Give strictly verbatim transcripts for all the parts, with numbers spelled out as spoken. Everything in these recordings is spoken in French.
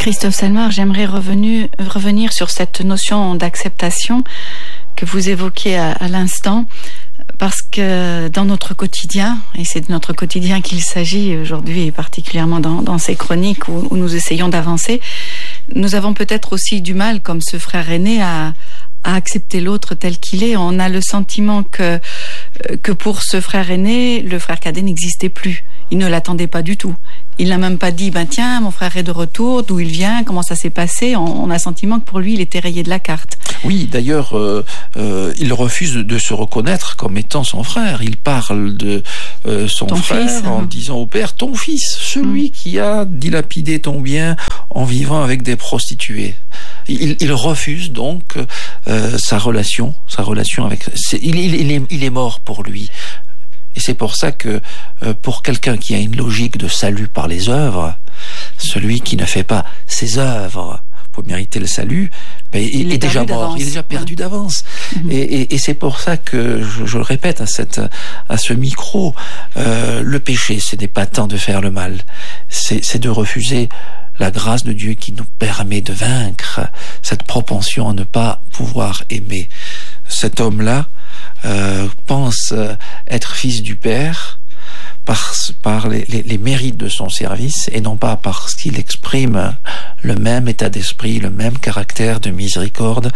Christophe Salmar, j'aimerais revenu, revenir sur cette notion d'acceptation que vous évoquiez à, à l'instant, parce que dans notre quotidien, et c'est de notre quotidien qu'il s'agit aujourd'hui, et particulièrement dans, dans ces chroniques où, où nous essayons d'avancer, nous avons peut-être aussi du mal, comme ce frère aîné, à, à accepter l'autre tel qu'il est. On a le sentiment que, que pour ce frère aîné, le frère cadet n'existait plus. Il ne l'attendait pas du tout. Il n'a même pas dit, ben tiens, mon frère est de retour, d'où il vient, comment ça s'est passé. On, on a le sentiment que pour lui, il était rayé de la carte. Oui, d'ailleurs, euh, euh, il refuse de se reconnaître comme étant son frère. Il parle de euh, son ton frère fils, en hein. disant au père, ton fils, celui mmh. qui a dilapidé ton bien en vivant avec des prostituées. Il, il refuse donc euh, sa relation, sa relation avec. C'est, il, il, il, est, il est mort pour lui. Et c'est pour ça que euh, pour quelqu'un qui a une logique de salut par les œuvres, celui qui ne fait pas ses œuvres pour mériter le salut, ben, il, il est, est déjà mort, d'avance. Il est déjà perdu ouais. d'avance. Mm-hmm. Et, et, et c'est pour ça que je, je le répète à cette, à ce micro, euh, le péché, ce n'est pas tant de faire le mal, c'est, c'est de refuser la grâce de Dieu qui nous permet de vaincre cette propension à ne pas pouvoir aimer. Cet homme-là euh, pense être fils du Père par, par les, les, les mérites de son service et non pas parce qu'il exprime le même état d'esprit, le même caractère de miséricorde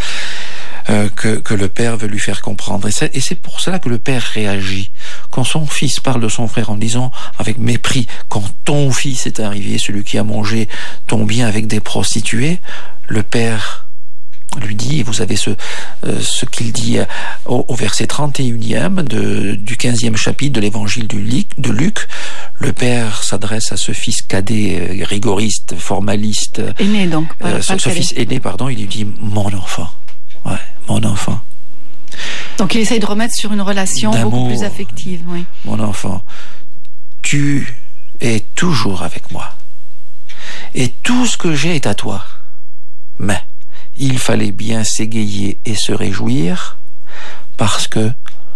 euh, que, que le Père veut lui faire comprendre. Et c'est, et c'est pour cela que le Père réagit. Quand son fils parle de son frère en disant avec mépris, quand ton fils est arrivé, celui qui a mangé ton bien avec des prostituées, le Père lui dit, vous avez ce, euh, ce qu'il dit au, au verset trente et unième de, du quinzième chapitre de l'évangile de Luc, de Luc, le Père s'adresse à ce fils cadet, euh, rigoriste, formaliste, aîné donc, pas, euh, pas ce, ce fils aîné, pardon, il lui dit, mon enfant, ouais, mon enfant. Donc il essaye de remettre sur une relation D'amour, beaucoup plus affective, oui. Mon enfant, tu es toujours avec moi, et tout ce que j'ai est à toi, mais il fallait bien s'égayer et se réjouir parce que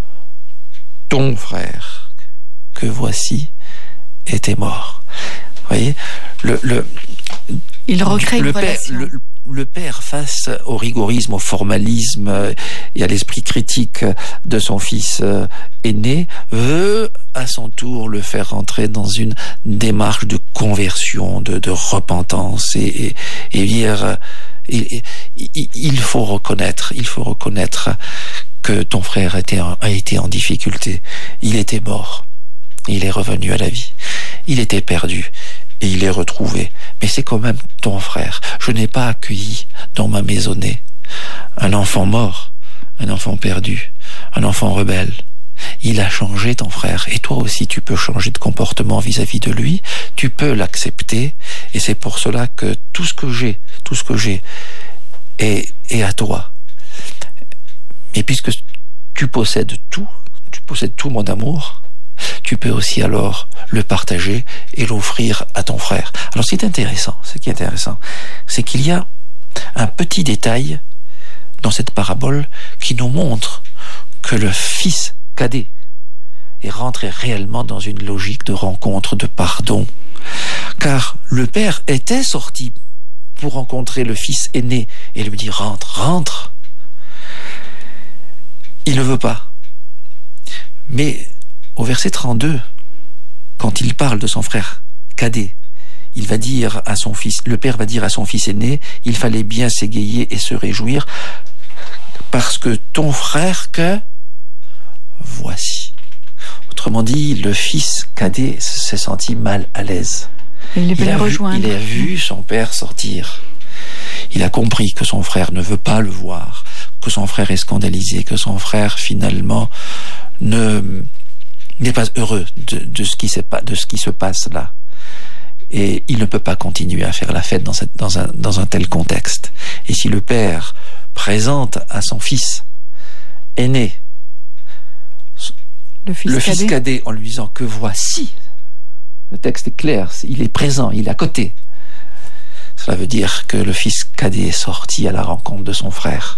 ton frère que voici était mort. Vous voyez, le, le, il recrée le une père, relation. Le, le père, face au rigorisme, au formalisme et à l'esprit critique de son fils aîné, veut à son tour le faire rentrer dans une démarche de conversion, de, de repentance et, et, et dire... Il, il, il faut reconnaître, il faut reconnaître que ton frère était en, a été en difficulté. Il était mort, il est revenu à la vie. Il était perdu et il est retrouvé. Mais c'est quand même ton frère. Je n'ai pas accueilli dans ma maisonnée un enfant mort, un enfant perdu, un enfant rebelle. Il a changé, ton frère, et toi aussi tu peux changer de comportement vis-à-vis de lui, tu peux l'accepter, et c'est pour cela que tout ce que j'ai, tout ce que j'ai est, est à toi. Mais puisque tu possèdes tout, tu possèdes tout mon amour, tu peux aussi alors le partager et l'offrir à ton frère. Alors ce qui est intéressant, ce qui est intéressant, c'est qu'il y a un petit détail dans cette parabole qui nous montre que le fils cadet est rentré réellement dans une logique de rencontre, de pardon. Car le père était sorti pour rencontrer le fils aîné et lui dire « rentre, rentre ». Il ne veut pas. Mais au verset trente-deux, quand il parle de son frère cadet, il va dire à son fils, le père va dire à son fils aîné, il fallait bien s'égayer et se réjouir parce que ton frère que voici. Autrement dit, le fils cadet s'est senti mal à l'aise. Il, il, a, vu, il a vu son père sortir. Il a compris que son frère ne veut pas le voir, que son frère est scandalisé, que son frère finalement ne n'est pas heureux de, de, ce qui se, de ce qui se passe là. Et il ne peut pas continuer à faire la fête dans, cette, dans, un, dans un tel contexte. Et si le père présente à son fils aîné le fils, le cadet. fils cadet en lui disant que voici, le texte est clair, il est présent, il est à côté. Cela veut dire que le fils cadet est sorti à la rencontre de son frère.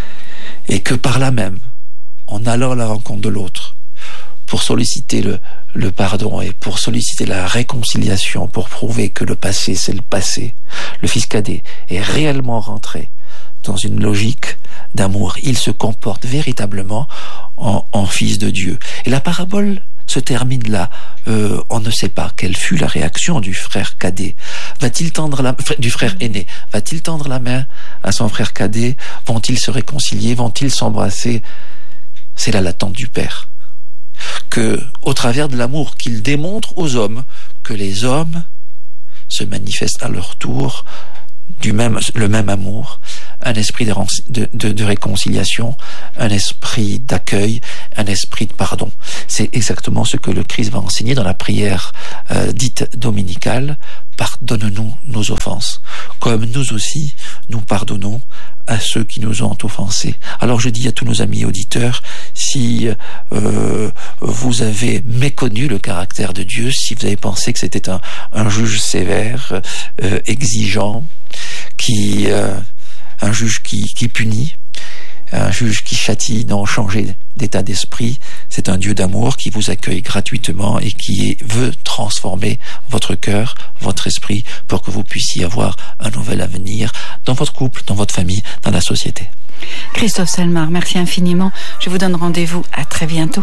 Et que par là même, en allant à la rencontre de l'autre, pour solliciter le, le pardon et pour solliciter la réconciliation, pour prouver que le passé c'est le passé, le fils cadet est réellement rentré dans une logique d'amour. Il se comporte véritablement en, en fils de Dieu. Et la parabole se termine là. Euh, on ne sait pas quelle fut la réaction du frère cadet. Va-t-il tendre la du frère aîné? Va-t-il tendre la main à son frère cadet? Vont-ils se réconcilier? Vont-ils s'embrasser? C'est là l'attente du Père. Que, au travers de l'amour qu'il démontre aux hommes, que les hommes se manifestent à leur tour du même, le même amour, un esprit de, de, de, de réconciliation, un esprit d'accueil, un esprit de pardon. C'est exactement ce que le Christ va enseigner dans la prière euh, dite dominicale. Pardonne-nous nos offenses, comme nous aussi nous pardonnons à ceux qui nous ont offensés. Alors je dis à tous nos amis auditeurs, si euh, vous avez méconnu le caractère de Dieu, si vous avez pensé que c'était un, un juge sévère, euh, exigeant, qui euh, un juge qui, qui punit, un juge qui châtie, non, changez d'état d'esprit. C'est un Dieu d'amour qui vous accueille gratuitement et qui veut transformer votre cœur, votre esprit, pour que vous puissiez avoir un nouvel avenir dans votre couple, dans votre famille, dans la société. Christophe Selmar, merci infiniment. Je vous donne rendez-vous à très bientôt.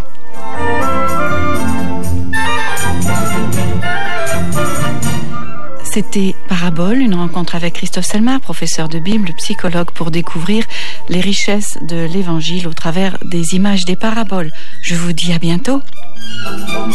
C'était Parabole, une rencontre avec Christophe Selmar, professeur de Bible, psychologue, pour découvrir les richesses de l'Évangile au travers des images des paraboles. Je vous dis à bientôt.